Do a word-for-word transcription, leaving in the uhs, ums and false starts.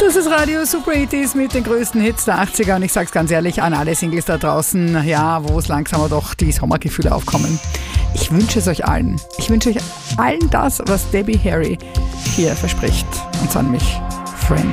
Das ist Radio Super achtziger mit den größten Hits der achtziger und ich sag's ganz ehrlich an alle Singles da draußen, ja, wo es langsam doch die Sommergefühle aufkommen. Ich wünsche es euch allen. Ich wünsche euch allen das, was Debbie Harry hier verspricht. Und zwar nämlich Friendship.